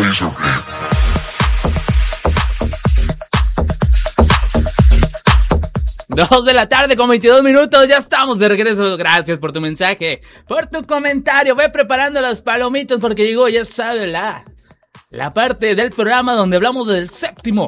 Dos de la tarde con 22 minutos, ya estamos de regreso. Gracias por tu mensaje, por tu comentario. Ve preparando las palomitas porque llegó, ya sabes, la parte del programa donde hablamos del séptimo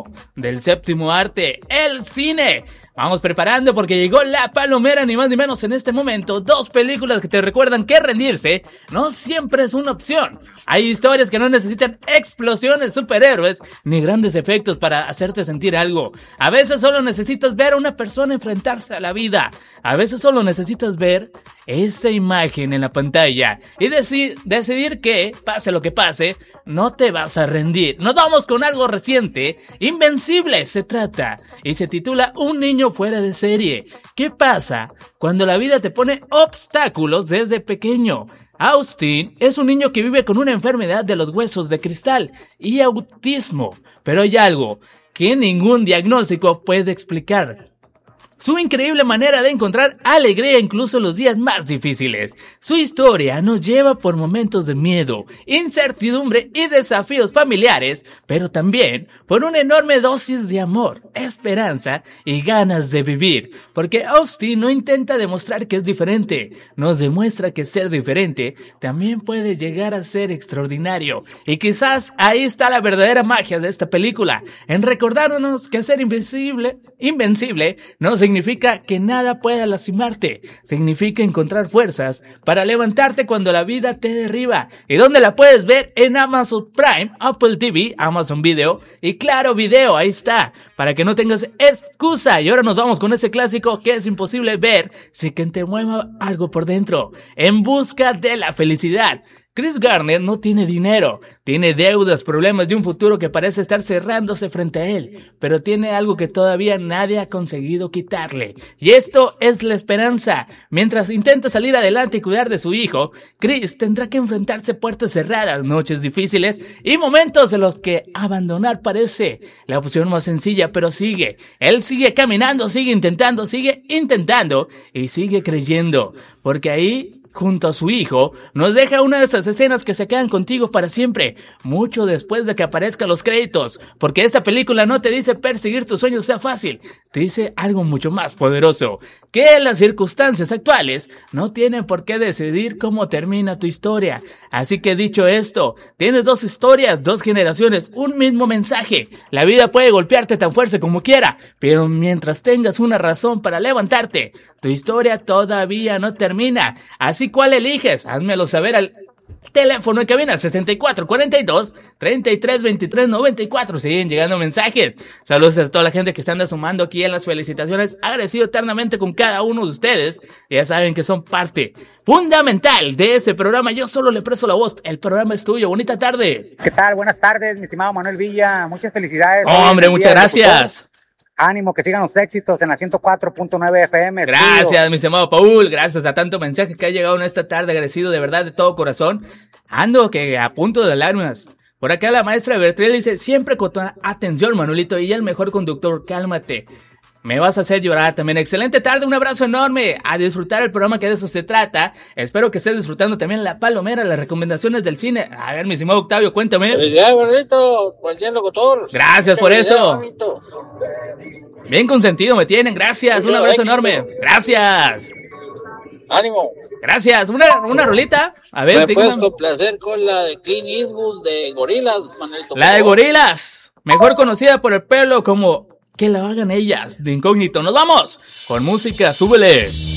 arte, el cine. Vamos preparando porque llegó la palomera, ni más ni menos en este momento. Dos películas que te recuerdan que rendirse no siempre es una opción. Hay historias que no necesitan explosiones, superhéroes, ni grandes efectos para hacerte sentir algo. A veces solo necesitas ver a una persona enfrentarse a la vida. A veces solo necesitas ver esa imagen en la pantalla y decidir que, pase lo que pase, no te vas a rendir. Nos vamos con algo reciente. Invencible se trata y se titula Un niño fuera de serie. ¿Qué pasa cuando la vida te pone obstáculos desde pequeño? Austin es un niño que vive con una enfermedad de los huesos de cristal y autismo, pero hay algo que ningún diagnóstico puede explicar: su increíble manera de encontrar alegría incluso en los días más difíciles. Su historia nos lleva por momentos de miedo, incertidumbre y desafíos familiares, pero también por una enorme dosis de amor, esperanza y ganas de vivir. Porque Austin no intenta demostrar que es diferente, nos demuestra que ser diferente también puede llegar a ser extraordinario. Y quizás ahí está la verdadera magia de esta película, en recordarnos que ser invencible no significa que nada pueda lastimarte. Significa encontrar fuerzas para levantarte cuando la vida te derriba. ¿Y dónde la puedes ver? En Amazon Prime, Apple TV, Amazon Video y Claro Video. Ahí está, para que no tengas excusa. Y ahora nos vamos con ese clásico que es imposible ver sin que te mueva algo por dentro. En busca de la felicidad. Chris Gardner no tiene dinero, tiene deudas, problemas y un futuro que parece estar cerrándose frente a él, pero tiene algo que todavía nadie ha conseguido quitarle, y esto es la esperanza. Mientras intenta salir adelante y cuidar de su hijo, Chris tendrá que enfrentarse a puertas cerradas, noches difíciles y momentos en los que abandonar parece la opción más sencilla, pero él sigue caminando, sigue intentando y sigue creyendo, porque ahí, junto a su hijo, nos deja una de esas escenas que se quedan contigo para siempre, mucho después de que aparezcan los créditos, porque esta película no te dice perseguir tus sueños sea fácil, te dice algo mucho más poderoso, que las circunstancias actuales no tienen por qué decidir cómo termina tu historia. Así que dicho esto, tienes dos historias, dos generaciones, un mismo mensaje. La vida puede golpearte tan fuerte como quiera, pero mientras tengas una razón para levantarte, tu historia todavía no termina. Así, ¿cuál eliges? Házmelo saber al teléfono en cabina 6442-332394. Siguen llegando mensajes. Saludos a toda la gente que se anda sumando aquí en las felicitaciones. Agradecido eternamente con cada uno de ustedes. Ya saben que son parte fundamental de ese programa. Yo solo le presto la voz. El programa es tuyo. Bonita tarde. ¿Qué tal? Buenas tardes, mi estimado Manuel Villa. Muchas felicidades. Hombre, muchas gracias. Ánimo, que sigan los éxitos en la 104.9 FM. Gracias, mi estimado Paul. Gracias a tanto mensaje que ha llegado en esta tarde. Agradecido de verdad, de todo corazón. Ando que a punto de lágrimas. Por acá la maestra Bertriel dice: siempre con atención, Manuelito, y el mejor conductor, cálmate. Me vas a hacer llorar también. Excelente tarde, un abrazo enorme. A disfrutar el programa, que de eso se trata. Espero que estés disfrutando también la palomera, las recomendaciones del cine. A ver, mi estimado Octavio, cuéntame. Bonito, cualquier locutor. Gracias por eso. Bien consentido me tienen, gracias. Un abrazo enorme. Gracias. Ánimo. Gracias. Una rolita. A ver, me puedes complacer con la de Clint Eastwood de Gorilas, Manuelito. La de Gorilas, mejor conocida por el pueblo como Que la hagan ellas, de Incógnito. Nos vamos con música, súbele.